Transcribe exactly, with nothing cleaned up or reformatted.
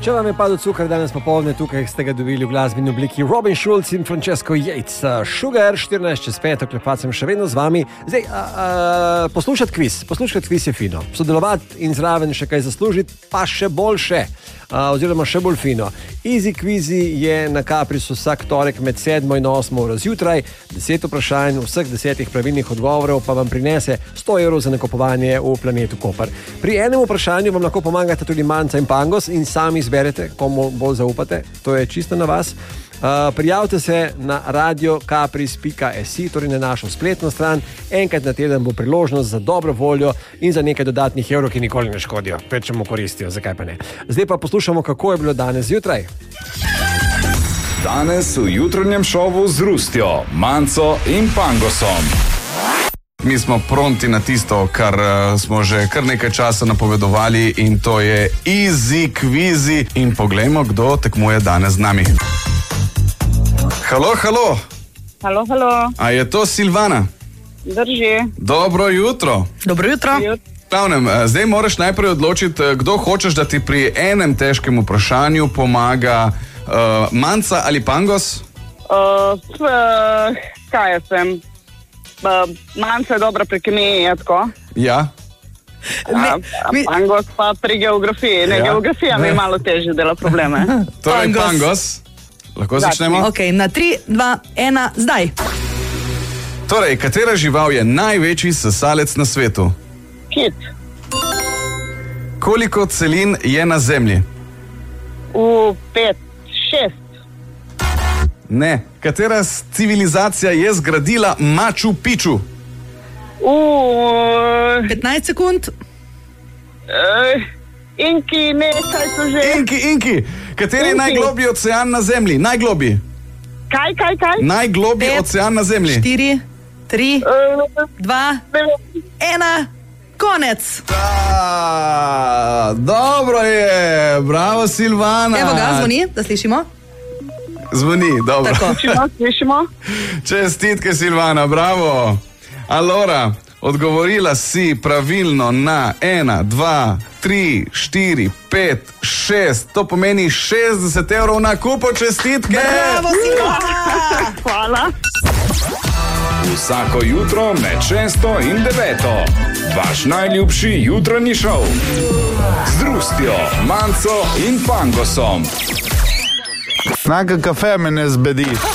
Če vam je padel cukor danes popoldne, tukaj ste ga dobili v glasbeni obliki Robin Schulz in Francesco Yates. Sugar, štirinajst čez pet, oklepat sem še vedno z vami. Zdaj, a, a, poslušati kviz, poslušati kviz je fino. Sodelovati in zraven še kaj zaslužiti, pa še boljše. A, oziroma še bolj fino. Easy Quizi je na Caprisu vsak torek med sedmo in osmo uro zjutraj. Deset vprašanj, vseh desetih pravilnih odgovorov pa vam prinese sto evrov za nakupovanje v Planetu Koper. Pri enem vprašanju vam lahko pomagate tudi Manca in Pangos in sami izberete, komu bolj zaupate. To je čisto na vas. Uh, prijavite se na radio capris pika si, torej na našo spletno stran. Enkrat na teden bo priložnost za dobro voljo in za nekaj dodatnih evrov, ki nikoli ne škodijo. Pečemo koristijo, zakaj pa ne. Zdaj pa poslušamo, kako je bilo danes zjutraj. Danes v jutranjem šovu z Rustjo, Manco in Pangosom. Mi smo pronti na tisto, kar uh, smo že kar nekaj časa napovedovali, in to je Easy Quizi. In poglejmo, kdo tekmuje danes z nami. Halo, halo. Halo, halo. A je to Silvana? Drži. Dobro jutro. Dobro jutro. Glavnem, zdaj moraš najprej odločiti, kdo hočeš, da ti pri enem težkem vprašanju pomaga, uh, Manca ali Pangos? Uh, uh, kaj sem? Uh, Manca je dobra pri kemiji, je tako? Ja. A, a mi... Pangos pa pri geografiji. Ne, Ja. geografija mi Ne. malo težje dela probleme. Torej, Pangos. Pangos. Lahko začnemo? Ok, na tri, dva, ena, zdaj. Torej, katera žival je največji sesalec na svetu? Kit. Koliko celin je na Zemlji? V pet, šest. Ne. Katera s- civilizacija je zgradila Machu Picchu? V petnajst sekund. uh, Inki, ne, kaj so že? Inki, Inki. Kateri je Inki. najglobji ocean na Zemlji? Najglobji. Kaj, kaj, kaj? Najglobji Pet. ocean na Zemlji. Štiri, tri, Uh, dva, ena, konec. Da, dobro je. Bravo, Silvana. Evo ga, zvoni, da slišimo. Zvoni, dobro. Tako. slišimo, slišimo. Čestitke, Silvana, bravo. Alora, odgovorila si pravilno na ena, dva, tri, štiri, pet, šest. To pomeni šestdeset evrov na kupo, čestitke. Bravo, Silvana! Hvala. Vsako jutro med šesto in deveto. Vaš najljubši jutranji šov. Z Rustjo, Manco in Pangosom. Snega kafe me ne zbedi.